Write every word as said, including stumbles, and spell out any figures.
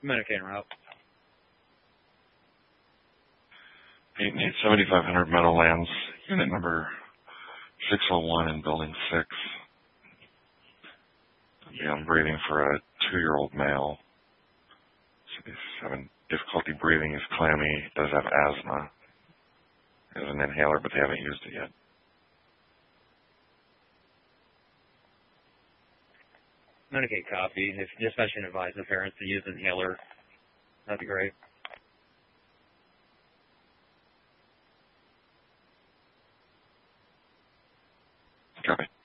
Medicaid route. eight eight seventy-five hundred Meadowlands, unit number six oh one in building six. Yeah, I'm breathing for a two-year-old male. He's having difficulty breathing, he's clammy, does have asthma. He has an inhaler, but they haven't used it yet. Medicaid copy. If dispatch can advise the parents to use inhaler, that'd be great. Copy.